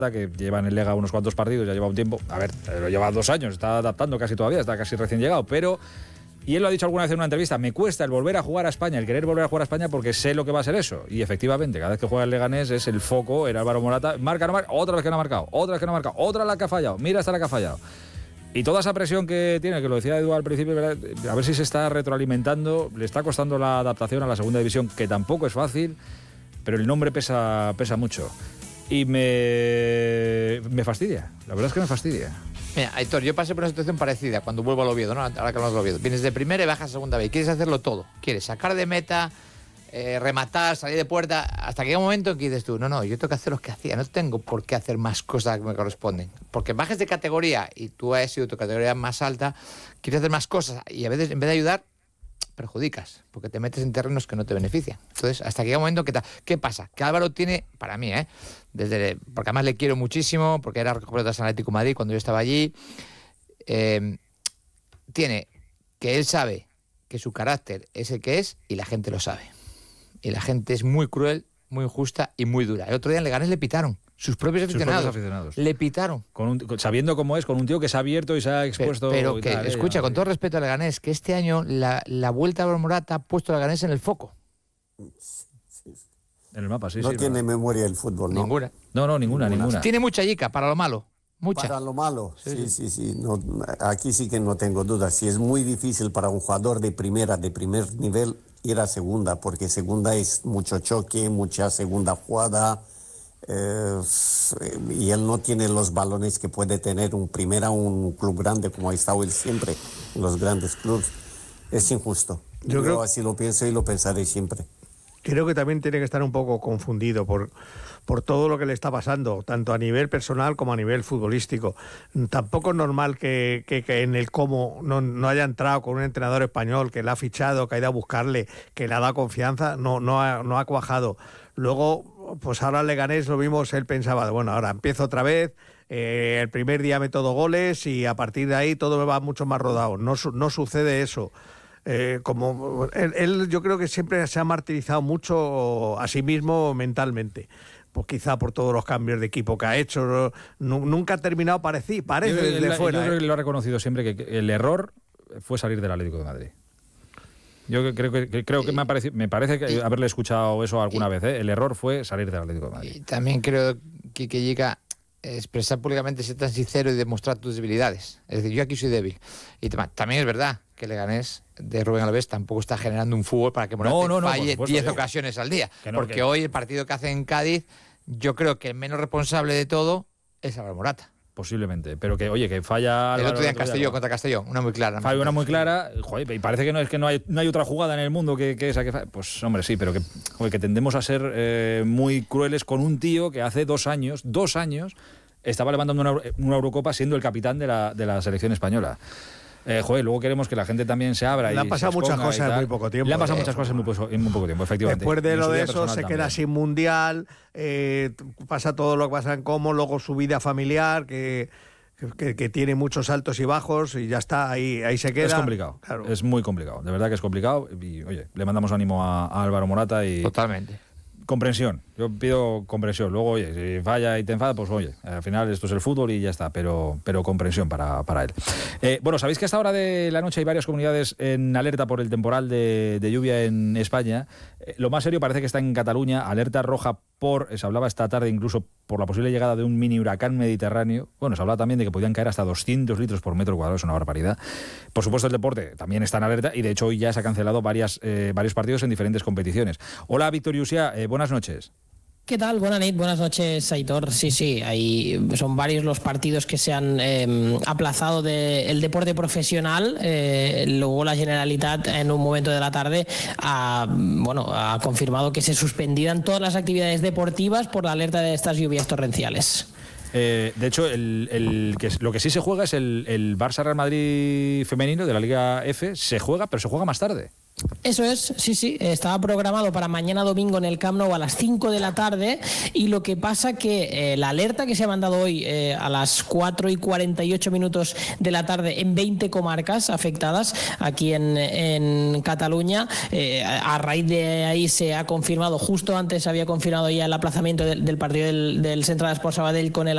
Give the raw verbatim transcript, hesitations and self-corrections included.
que lleva en el Lega unos cuantos partidos, ya lleva un tiempo, a ver, lo lleva dos años, está adaptando casi todavía, está casi recién llegado, pero, y él lo ha dicho alguna vez en una entrevista, me cuesta el volver a jugar a España, el querer volver a jugar a España porque sé lo que va a ser eso, y efectivamente, cada vez que juega el Leganés es el foco, era Álvaro Morata, marca, no marca, otra vez que no ha marcado, otra vez que no ha marcado, otra la que ha fallado, mira esta la que ha fallado. Y toda esa presión que tiene, que lo decía Edu al principio, a ver si se está retroalimentando, le está costando la adaptación a la segunda división, que tampoco es fácil, pero el nombre pesa, pesa mucho. Y me, me fastidia, la verdad es que me fastidia. Mira, Aitor, yo pasé por una situación parecida cuando vuelvo al Oviedo, ¿no? Ahora que hablamos del Oviedo. Vienes de primera y bajas a segunda vez. Quieres hacerlo todo. Quieres sacar de meta, eh, rematar, salir de puerta, hasta que llega un momento en que dices tú, no, no, yo tengo que hacer lo que hacía, no tengo por qué hacer más cosas que me corresponden. Porque bajes de categoría y tú has sido tu categoría más alta, quieres hacer más cosas y a veces en vez de ayudar, perjudicas, porque te metes en terrenos que no te benefician. Entonces, hasta que llega un momento que... Ta... ¿Qué pasa? Que Álvaro tiene, para mí, ¿eh? Desde, porque además le quiero muchísimo, porque era recogido de Atlético de Madrid cuando yo estaba allí, eh, tiene que él sabe que su carácter es el que es y la gente lo sabe. Y la gente es muy cruel, muy injusta y muy dura. El otro día en Leganés le pitaron. Sus propios aficionados, sus propios aficionados. Le pitaron. Con un, con, sabiendo cómo es, con un tío que se ha abierto y se ha expuesto... Pero, pero que, tal, escucha, eh, con todo respeto a Leganés, que este año la, la vuelta a Álvaro Morata ha puesto a Leganés en el foco. En el mapa, sí, no sí. No tiene no. memoria el fútbol, ¿no? Ninguna. No, no, ninguna, ninguna. ninguna. Tiene mucha yica para lo malo. Mucha. Para lo malo, sí, sí, sí, sí. No, aquí sí que no tengo dudas. Sí, es muy difícil para un jugador de primera, de primer nivel, ir a segunda, porque segunda es mucho choque, mucha segunda jugada, eh, y él no tiene los balones que puede tener un primera, un club grande, como ha estado él siempre en los grandes clubes. Es injusto. Yo, Yo creo, así lo pienso y lo pensaré siempre. Creo que también tiene que estar un poco confundido por... por todo lo que le está pasando, tanto a nivel personal como a nivel futbolístico. Tampoco es normal que, que, que en el cómo no, no haya entrado con un entrenador español que le ha fichado, que ha ido a buscarle, que le ha dado confianza, no, no, ha, no ha cuajado. Luego, pues ahora Leganés lo vimos, él pensaba, bueno, ahora empiezo otra vez, eh, el primer día meto dos goles y a partir de ahí todo me va mucho más rodado. No, no sucede eso. Eh, como él, él yo creo que siempre se ha martirizado mucho a sí mismo mentalmente. Pues quizá por todos los cambios de equipo que ha hecho, no, nunca ha terminado, parece, parece yo, desde él, fuera. Yo creo ¿eh? que lo ha reconocido siempre, que el error fue salir del Atlético de Madrid. Yo creo que, creo que me, ha parecido, me parece que y, haberle escuchado eso alguna y, vez, ¿eh? El error fue salir del Atlético de Madrid. Y también creo que, que llega expresar públicamente, ser tan sincero y demostrar tus debilidades. Es decir, yo aquí soy débil. Y también es verdad que Leganés de Rubén Alves tampoco está generando un fútbol para que Morata no, no, no, falle diez ocasiones al día. No, porque que... hoy el partido que hace en Cádiz, yo creo que el menos responsable de todo es Álvaro Morata. Posiblemente, pero que, oye, que falla... El otro día en Castellón, ¿no? Contra Castellón, una muy clara. Falla una muy clara, joder, y parece que no es que no hay, no hay otra jugada en el mundo que, que esa que falla. Pues, hombre, sí, pero que, joder, que tendemos a ser eh, muy crueles con un tío que hace dos años, dos años, estaba levantando una, una Eurocopa siendo el capitán de la, de la selección española. Eh, joder, luego queremos que la gente también se abra. Le y han pasado muchas cosas en muy poco tiempo. Le han pasado eh. muchas cosas en muy, en muy poco tiempo, efectivamente. Después de lo de eso se también. queda sin mundial, eh, pasa todo lo que pasa en Como, luego su vida familiar, que, que, que tiene muchos altos y bajos y ya está, ahí, ahí se queda. Es complicado, claro. Es muy complicado, de verdad que es complicado. Y oye, le mandamos ánimo a, a Álvaro Morata y... Totalmente. Comprensión, yo pido comprensión. Luego, oye, si falla y te enfada, pues oye, al final esto es el fútbol y ya está, pero, pero comprensión para, para él. Eh, bueno, sabéis que a esta hora de la noche hay varias comunidades en alerta por el temporal de, de lluvia en España. Eh, lo más serio parece que está en Cataluña, alerta roja por, se hablaba esta tarde incluso por la posible llegada de un mini huracán mediterráneo. Bueno, se hablaba también de que podían caer hasta doscientos litros por metro cuadrado, es una barbaridad. Por supuesto, el deporte también está en alerta y de hecho hoy ya se han cancelado varias, eh, varios partidos en diferentes competiciones. Hola, Víctor Yusia, eh, buenas noches. ¿Qué tal? Buenas noches, buenas noches, Aitor. Sí, sí, hay, son varios los partidos que se han eh, aplazado del de deporte profesional. Eh, luego la Generalitat en un momento de la tarde ha, bueno, ha confirmado que se suspendían todas las actividades deportivas por la alerta de estas lluvias torrenciales. Eh, de hecho, el, el, que, lo que sí se juega es el, el Barça-Real Madrid femenino de la Liga F. Se juega, pero se juega más tarde. Eso es, sí, sí, estaba programado para mañana domingo en el Camp Nou a las cinco de la tarde y lo que pasa que eh, la alerta que se ha mandado hoy eh, a las cuatro y cuarenta y ocho minutos de la tarde en veinte comarcas afectadas aquí en, en Cataluña, eh, a raíz de ahí se ha confirmado, justo antes había confirmado ya el aplazamiento del, del partido del, del Central Esport Sabadell con el